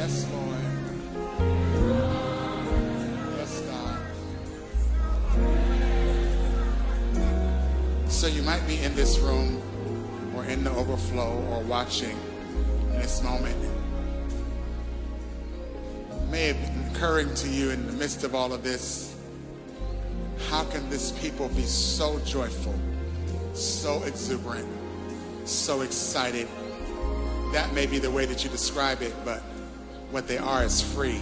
Yes, Lord. Yes, God. So you might be in this room or in the overflow or watching in this moment. It may have been occurring to you in the midst of all of this. How can this people be so joyful, so exuberant, so excited? That may be the way that you describe it, but what they are is free.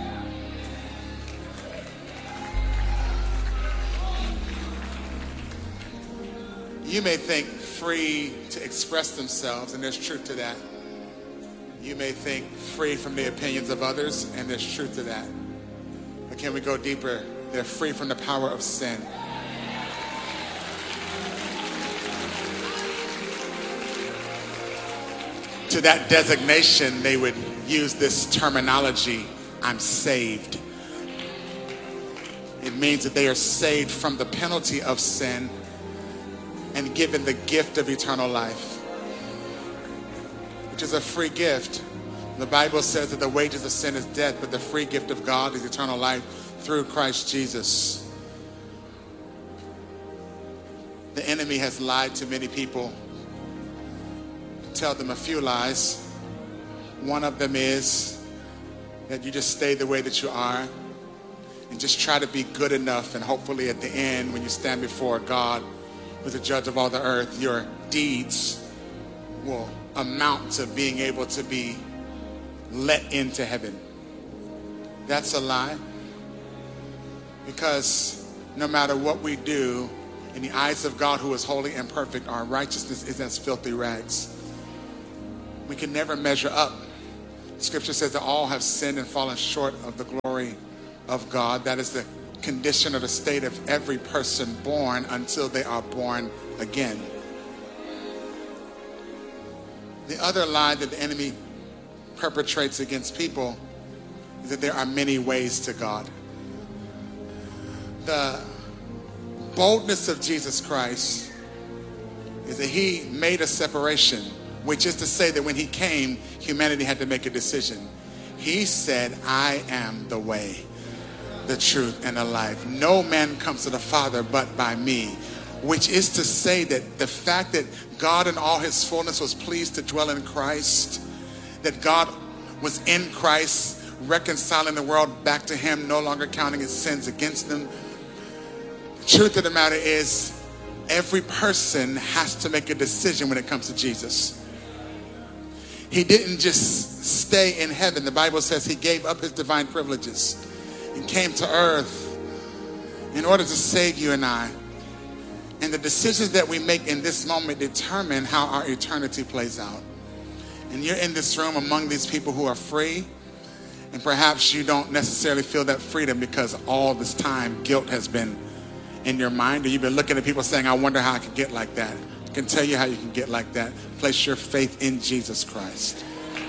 You may think free to express themselves, and there's truth to that. You may think free from the opinions of others, and there's truth to that. But can we go deeper? They're free from the power of sin. To that designation, they would use this terminology, I'm saved. It means that they are saved from the penalty of sin and given the gift of eternal life, which is a free gift. The Bible says that the wages of sin is death, but the free gift of God is eternal life through Christ Jesus. The enemy has lied to many people. Tell them a few lies. One of them is that you just stay the way that you are and just try to be good enough, and hopefully at the end, when you stand before God, who's the judge of all the earth, your deeds will amount to being able to be let into heaven. That's a lie, because no matter what we do, in the eyes of God, who is holy and perfect, our righteousness is as filthy rags. We can never measure up. Scripture says that all have sinned and fallen short of the glory of God. That is the condition or the state of every person born until they are born again. The other lie that the enemy perpetrates against people is that there are many ways to God. The boldness of Jesus Christ is that he made a separation, which is to say that when he came, humanity had to make a decision. He said, I am the way, the truth, and the life. No man comes to the Father but by me. Which is to say that the fact that God in all his fullness was pleased to dwell in Christ, that God was in Christ, reconciling the world back to him, no longer counting his sins against them. The truth of the matter is, every person has to make a decision when it comes to Jesus. He didn't just stay in heaven. The Bible says he gave up his divine privileges and came to earth in order to save you and I. And the decisions that we make in this moment determine how our eternity plays out. And you're in this room among these people who are free, and perhaps you don't necessarily feel that freedom because all this time guilt has been in your mind, or you've been looking at people saying, I wonder how I could get like that. I can tell you how you can get like that. Place your faith in Jesus Christ.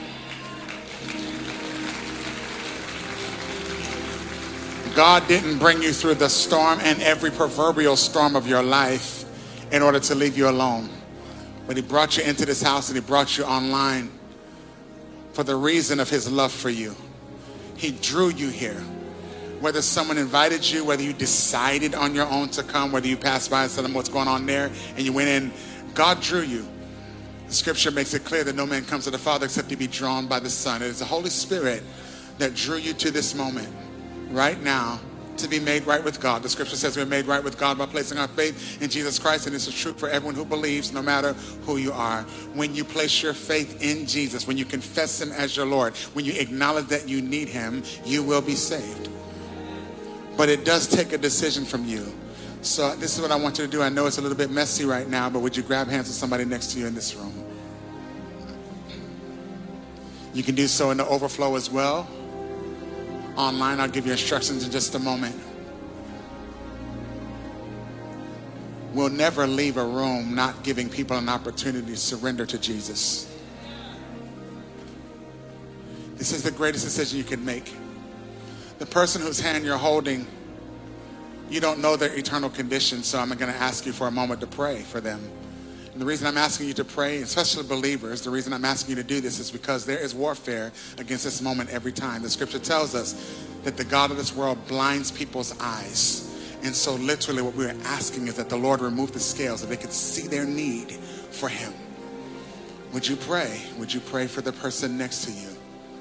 God didn't bring you through the storm and every proverbial storm of your life in order to leave you alone. But he brought you into this house and he brought you online for the reason of his love for you. He drew you here. Whether someone invited you, whether you decided on your own to come, whether you passed by and said, what's going on there, and you went in, God drew you. The scripture makes it clear that no man comes to the Father except he be drawn by the Son. It is the Holy Spirit that drew you to this moment right now to be made right with God. The scripture says we're made right with God by placing our faith in Jesus Christ, and this is true for everyone who believes, no matter who you are. When you place your faith in Jesus, when you confess him as your Lord, when you acknowledge that you need him, you will be saved. But it does take a decision from you. So this is what I want you to do. I know it's a little bit messy right now, but would you grab hands with somebody next to you in this room? You can do so in the overflow as well. Online, I'll give you instructions in just a moment. We'll never leave a room not giving people an opportunity to surrender to Jesus. This is the greatest decision you can make. The person whose hand you're holding, you don't know their eternal condition, so I'm going to ask you for a moment to pray for them. And the reason I'm asking you to pray, especially believers, the reason I'm asking you to do this is because there is warfare against this moment every time. The scripture tells us that the God of this world blinds people's eyes. And so literally what we're asking is that the Lord remove the scales so they could see their need for him. Would you pray? Would you pray for the person next to you?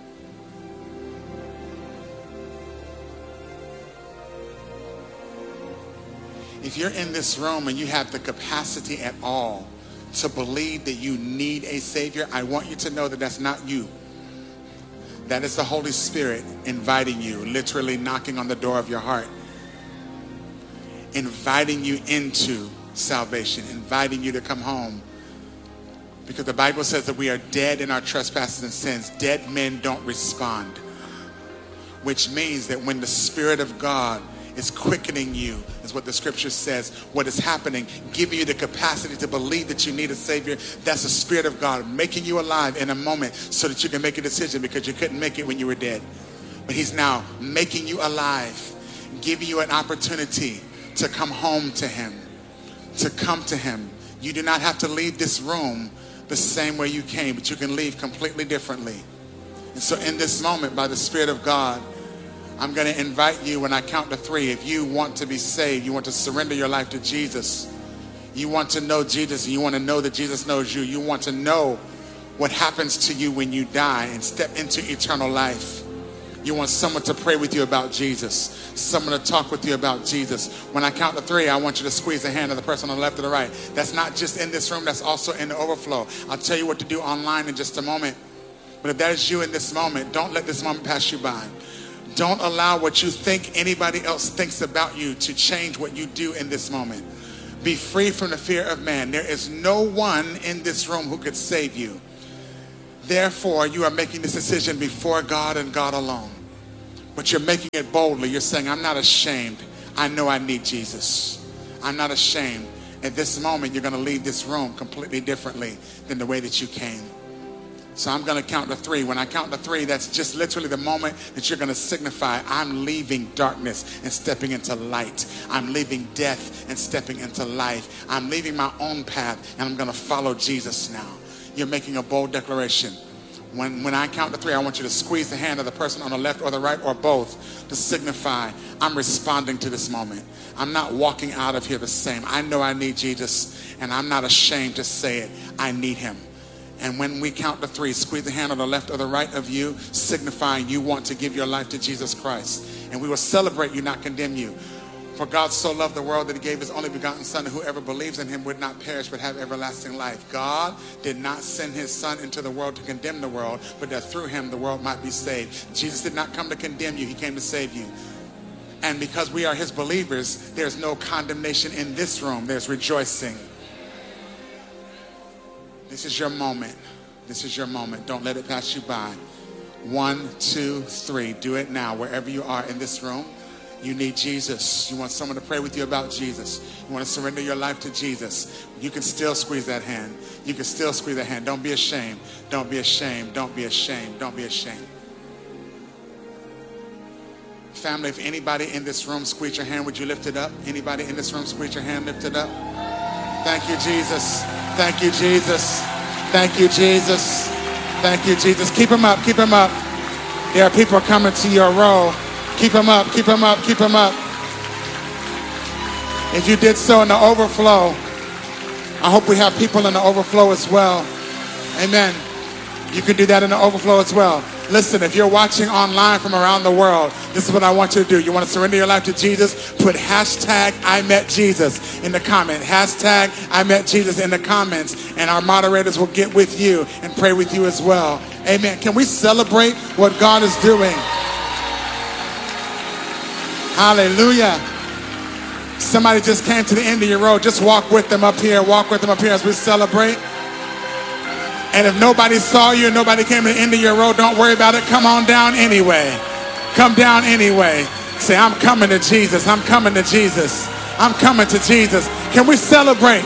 If you're in this room and you have the capacity at all to believe that you need a Savior, I want you to know that that's not you. That is the Holy Spirit inviting you, literally knocking on the door of your heart, inviting you into salvation, inviting you to come home. Because the Bible says that we are dead in our trespasses and sins. Dead men don't respond. Which means that when the Spirit of God is quickening you, is what the scripture says, what is happening, giving you the capacity to believe that you need a Savior, that's the Spirit of God making you alive in a moment so that you can make a decision, because you couldn't make it when you were dead. But he's now making you alive, giving you an opportunity to come home to him, to come to him. You do not have to leave this room the same way you came, but you can leave completely differently. And so in this moment, by the Spirit of God, I'm going to invite you when I count to 3. If you want to be saved, you want to surrender your life to Jesus, you want to know Jesus, and you want to know that Jesus knows you, you want to know what happens to you when you die and step into eternal life. You want someone to pray with you about Jesus, someone to talk with you about Jesus. When I count to 3, I want you to squeeze the hand of the person on the left or the right. That's not just in this room, that's also in the overflow. I'll tell you what to do online in just a moment. But if that is you in this moment, don't let this moment pass you by. Don't allow what you think anybody else thinks about you to change what you do in this moment. Be free from the fear of man. There is no one in this room who could save you. Therefore, you are making this decision before God and God alone. But you're making it boldly. You're saying, I'm not ashamed. I know I need Jesus. I'm not ashamed. At this moment, you're going to leave this room completely differently than the way that you came. So I'm going to count to 3. When I count to 3, that's just literally the moment that you're going to signify, I'm leaving darkness and stepping into light. I'm leaving death and stepping into life. I'm leaving my own path and I'm going to follow Jesus now. You're making a bold declaration. When I count to 3, I want you to squeeze the hand of the person on the left or the right or both to signify, I'm responding to this moment. I'm not walking out of here the same. I know I need Jesus, and I'm not ashamed to say it. I need him. And when we count to 3, squeeze the hand on the left or the right of you, signifying you want to give your life to Jesus Christ. And we will celebrate you, not condemn you. For God so loved the world that he gave his only begotten Son, and whoever believes in him would not perish but have everlasting life. God did not send his Son into the world to condemn the world, but that through him the world might be saved. Jesus did not come to condemn you. He came to save you. And because we are his believers, there's no condemnation in this room. There's rejoicing. This is your moment. This is your moment. Don't let it pass you by. 1, 2, 3. Do it now. Wherever you are in this room, you need Jesus. You want someone to pray with you about Jesus. You want to surrender your life to Jesus. You can still squeeze that hand. You can still squeeze that hand. Don't be ashamed. Don't be ashamed. Don't be ashamed. Don't be ashamed. Family, if anybody in this room squeeze your hand, would you lift it up? Anybody in this room squeeze your hand, lift it up? Thank you, Jesus. Thank you, Jesus. Thank you, Jesus. Thank you, Jesus. Keep them up. Keep them up. There are people coming to your row. Keep them up. Keep them up. Keep them up. If you did so in the overflow, I hope we have people in the overflow as well. Amen. You can do that in the overflow as well. Listen, if you're watching online from around the world, this is what I want you to do. You want to surrender your life to Jesus? Put hashtag I met Jesus in the comment. Hashtag I met Jesus in the comments. And our moderators will get with you and pray with you as well. Amen. Can we celebrate what God is doing? Hallelujah. Somebody just came to the end of your road. Just walk with them up here. Walk with them up here as we celebrate. And if nobody saw you and nobody came to the end of your road, don't worry about it. Come on down anyway. Come down anyway. Say, I'm coming to Jesus. I'm coming to Jesus. I'm coming to Jesus. Can we celebrate?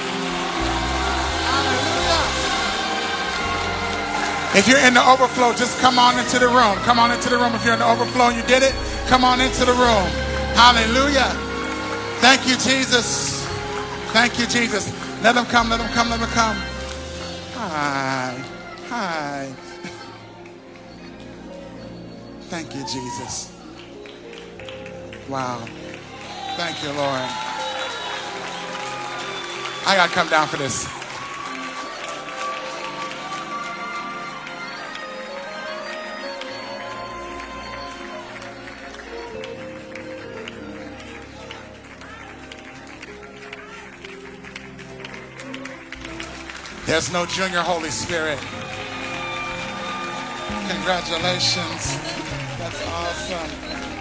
If you're in the overflow, just come on into the room. Come on into the room. If you're in the overflow and you did it, come on into the room. Hallelujah. Thank you, Jesus. Thank you, Jesus. Let them come, let them come, let them come. Hi. Hi. Thank you, Jesus. Wow. Thank you, Lord. I got to come down for this. There's no junior Holy Spirit. Congratulations. That's awesome.